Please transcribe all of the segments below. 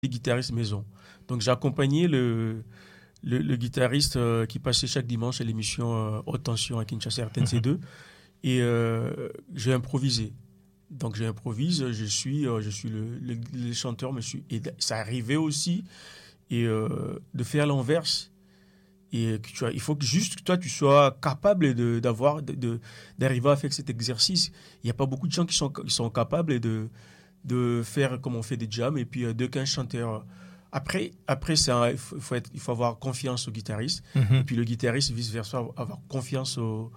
des guitaristes maison. Donc j'ai accompagné le guitariste qui passait chaque dimanche à l'émission Haute Tension à Kinshasa RTNC2 et j'ai improvisé. Donc j'improvise, je suis le chanteur, et ça arrivait aussi de faire l'inverse. Et il faut que juste toi tu sois capable d'arriver à faire cet exercice. Il n'y a pas beaucoup de gens qui sont capables de faire comme on fait des jams et puis dès qu'un chanteur après il faut avoir confiance au guitariste et puis le guitariste vice versa avoir confiance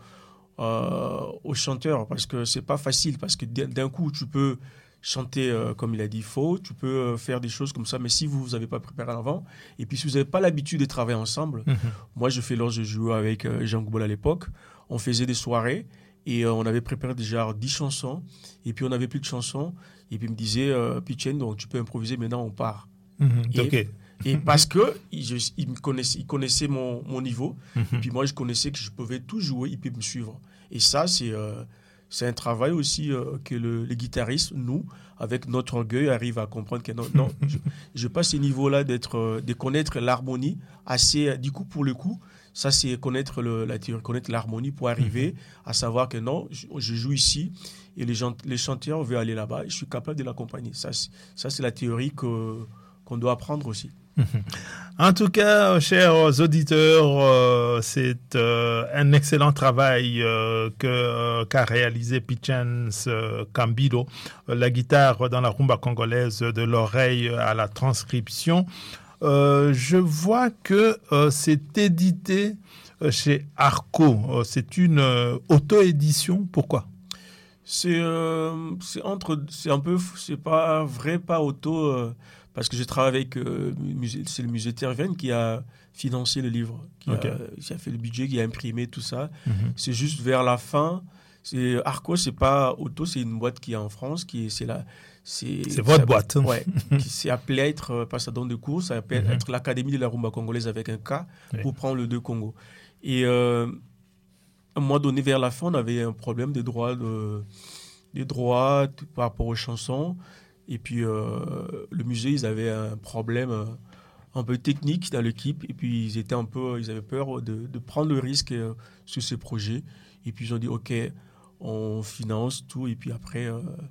au chanteur parce que c'est pas facile parce que d'un coup tu peux chanter comme il a dit faux, tu peux faire des choses comme ça, mais si vous n'avez pas préparé en avant et puis si vous n'avez pas l'habitude de travailler ensemble, moi lorsque je jouais avec Jean Goubol à l'époque, on faisait des soirées et on avait préparé déjà 10 chansons et puis on n'avait plus de chansons et puis il me disait Pichen, donc tu peux improviser, maintenant on part. Et parce que il connaissait mon niveau et puis moi je connaissais que je pouvais tout jouer, il peut me suivre. Et ça c'est un travail aussi que les guitaristes, nous, avec notre orgueil, arrivent à comprendre que non, je passe ce niveau-là de connaître l'harmonie assez, du coup, pour le coup, ça c'est connaître la théorie, connaître l'harmonie pour arriver à savoir que non, je joue ici et les chanteurs veulent aller là-bas et je suis capable de l'accompagner. Ça c'est la théorie qu'on doit apprendre aussi. En tout cas, chers auditeurs, c'est un excellent travail qu'a réalisé Pichens Cambilo, la guitare dans la rumba congolaise de l'oreille à la transcription. Je vois que c'est édité chez Arco. C'est une auto-édition. Pourquoi ? C'est pas auto. Parce que je travaille avec c'est le musée Terven qui a financé le livre, qui a fait le budget, qui a imprimé tout ça. C'est juste vers la fin. Arco, c'est pas auto, c'est une boîte qui est en France, c'est votre boîte. Ouais, c'est appelé à être passadon de cours, ça appelle être l'Académie de la rumba congolaise avec un K pour prendre le 2 Congo. Et à un moment donné, vers la fin, on avait un problème des droits par rapport aux chansons. Et puis, le musée, ils avaient un problème un peu technique dans l'équipe. Et puis, ils avaient peur de prendre le risque sur ce projet. Et puis, ils ont dit, OK, on finance tout. Et puis après,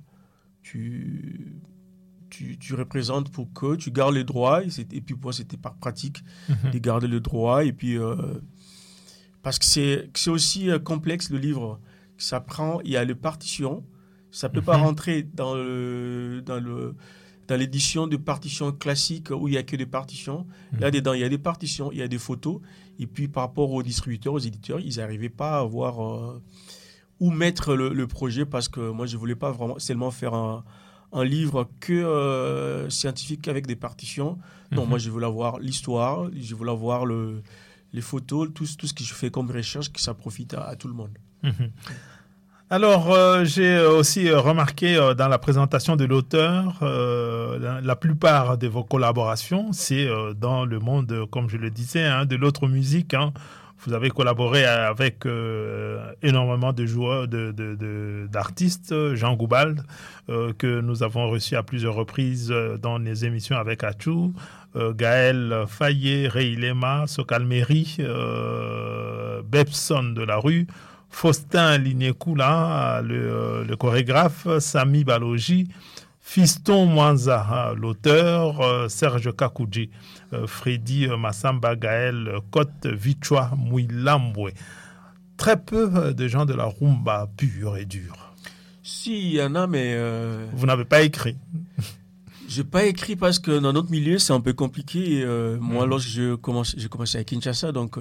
tu représentes pour que tu gardes les droits. Et puis, pour moi, c'était par pratique de garder le droit. Et puis, parce que c'est aussi complexe, le livre. Il y a les partitions. Ça peut pas rentrer dans l'édition de partitions classiques où il y a que des partitions. Là-dedans, il y a des partitions, il y a des photos. Et puis, par rapport aux distributeurs, aux éditeurs, ils n'arrivaient pas à voir où mettre le projet parce que moi, je voulais pas vraiment seulement faire un livre que scientifique avec des partitions. Non, moi, je voulais avoir l'histoire, je voulais avoir les photos, tout ce que je fais comme recherche, que ça profite à tout le monde. Alors, j'ai aussi remarqué dans la présentation de l'auteur, la plupart de vos collaborations, c'est dans le monde, comme je le disais, de l'autre musique. Vous avez collaboré avec énormément de joueurs, d'artistes, Jean Goubal, que nous avons reçu à plusieurs reprises dans les émissions avec Achou, Gaël Fayet, Reilema, Sokalmeri, Bebson de la rue, Faustin Lignekula, le chorégraphe, Sami Balogi, Fiston Mwanza, l'auteur, Serge Kakouji, Freddy Massamba, Gaël Cote, Vichwa Mouilambwe. Très peu de gens de la rumba pure et dure. Si, il y en a, mais... Vous n'avez pas écrit? J'ai pas écrit parce que dans notre milieu, c'est un peu compliqué. Moi, lorsque j'ai commencé à Kinshasa, donc...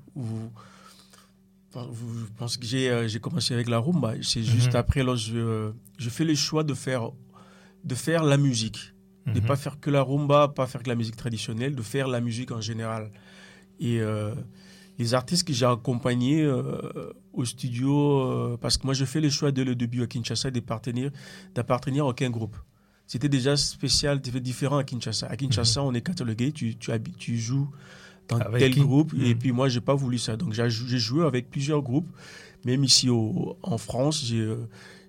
Je pense que j'ai commencé avec la rumba. C'est juste après, lorsque je fais le choix de faire la musique. De ne pas faire que la rumba, pas faire que la musique traditionnelle, de faire la musique en général. Et les artistes que j'ai accompagnés au studio, parce que moi, je fais le choix dès le début à Kinshasa d'appartenir à aucun groupe. C'était déjà spécial, différent à Kinshasa. À Kinshasa, on est catalogué, tu joues dans tel groupe, et puis moi j'ai pas voulu ça, donc j'ai joué avec plusieurs groupes, même ici en France,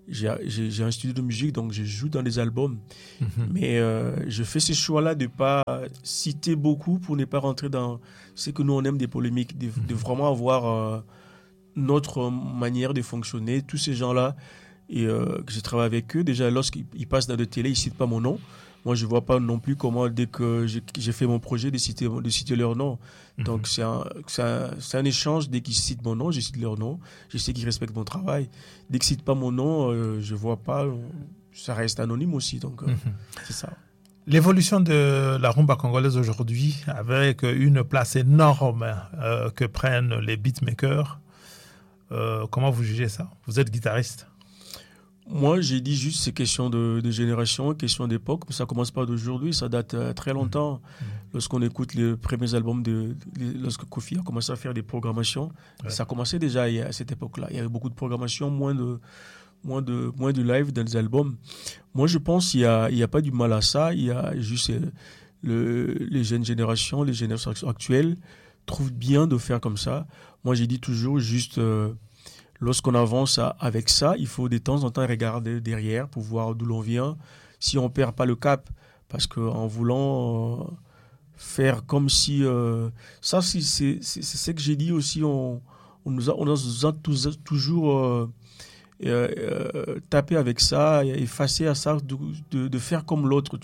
j'ai un studio de musique, donc je joue dans des albums. Mais je fais ce choix-là de ne pas citer beaucoup pour ne pas rentrer dans ce que nous, on aime des polémiques, de vraiment avoir notre manière de fonctionner. Tous ces gens-là, et que je travaille avec eux, déjà, lorsqu'ils passent dans des télé, ils ne citent pas mon nom. Moi, je ne vois pas non plus comment, dès que j'ai fait mon projet, de citer leur nom. Donc, c'est un échange. Dès qu'ils citent mon nom, je cite leur nom. Je sais qu'ils respectent mon travail. Dès qu'ils ne citent pas mon nom, je ne vois pas. Ça reste anonyme aussi. Donc, c'est ça. L'évolution de la rumba congolaise aujourd'hui, avec une place énorme que prennent les beatmakers, comment vous jugez ça? Vous êtes guitariste. Moi, j'ai dit juste c'est question de génération, question d'époque. Ça commence pas d'aujourd'hui, ça date très longtemps. Lorsqu'on écoute les premiers albums, lorsque Kofi a commencé à faire des programmations, ça commençait déjà à cette époque-là. Il y avait beaucoup de programmations, moins de live dans les albums. Moi, je pense qu'il y a pas du mal à ça. Il y a juste les jeunes générations, les générations actuelles trouvent bien de faire comme ça. Moi, j'ai dit toujours juste... lorsqu'on avance avec ça, il faut de temps en temps regarder derrière pour voir d'où l'on vient. Si on ne perd pas le cap, parce qu'en voulant faire comme si... ça, c'est ce que j'ai dit aussi. On nous a toujours tapé avec ça, effacé à ça, de faire comme l'autre.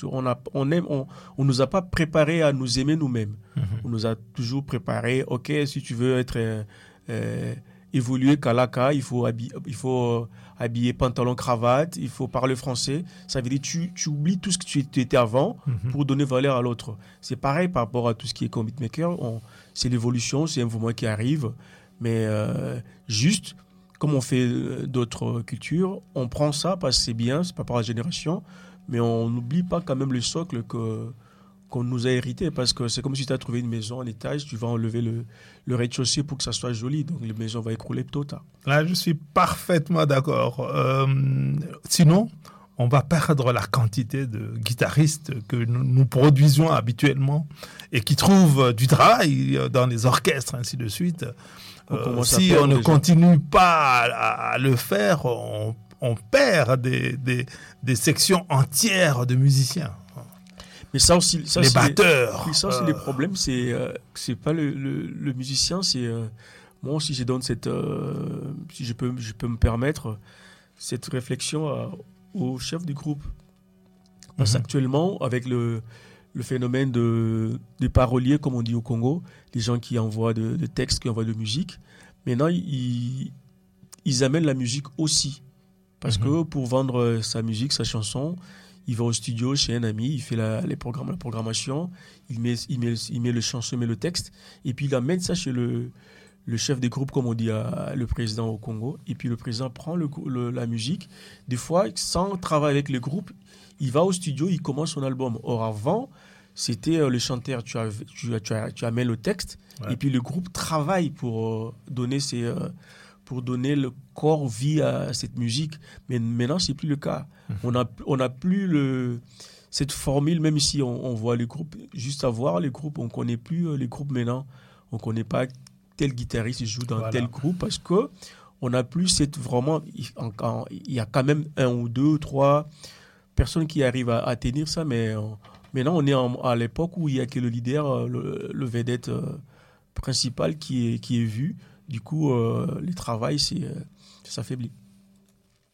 On nous a pas préparé à nous aimer nous-mêmes. On nous a toujours préparé, OK, si tu veux être... évoluer Kalaka, il faut habiller pantalon, cravate, il faut parler français. Ça veut dire tu oublies tout ce que tu étais avant pour donner valeur à l'autre. C'est pareil par rapport à tout ce qui est comme beatmaker. C'est l'évolution, c'est un mouvement qui arrive. Mais juste, comme on fait d'autres cultures, on prend ça parce que c'est bien, c'est par rapport à la génération, mais on n'oublie pas quand même le socle qu'on nous a hérité, parce que c'est comme si tu as trouvé une maison en étage, tu vas enlever le rez-de-chaussée pour que ça soit joli, donc la maison va écrouler tôt ou tard. Là, je suis parfaitement d'accord. Sinon, on va perdre la quantité de guitaristes que nous produisons habituellement et qui trouvent du travail dans les orchestres, ainsi de suite. Si on ne continue pas à le faire, on perd des sections entières de musiciens. Mais ça aussi, les batteurs. Ça aussi, les problèmes, c'est pas le musicien, c'est moi aussi je donne cette, si je peux me permettre, cette réflexion au chef du groupe. Parce qu'actuellement, avec le phénomène des paroliers, comme on dit au Congo, les gens qui envoient des textes, qui envoient de musique, maintenant ils amènent la musique aussi. Parce que pour vendre sa musique, sa chanson, il va au studio chez un ami, il fait la programmation, il met le chanson, il met le texte, et puis il amène ça chez le chef des groupes, comme on dit le président au Congo, et puis le président prend la musique. Des fois, sans travailler avec le groupe, il va au studio, il commence son album. Or avant, c'était le chanteur, tu amènes le texte, et puis le groupe travaille pour donner le corps, vie à cette musique. Mais maintenant, c'est plus le cas. On a plus cette formule, même si on voit les groupes, juste à voir les groupes, on ne connaît plus les groupes maintenant. On ne connaît pas tel guitariste joue dans tel groupe, parce qu'on n'a plus cette vraiment... Il y a quand même 1 ou 2 ou 3 personnes qui arrivent à tenir ça, mais maintenant, on est à l'époque où il n'y a que le leader, le vedette principal qui est vu. Du coup, le travail, ça s'affaiblit.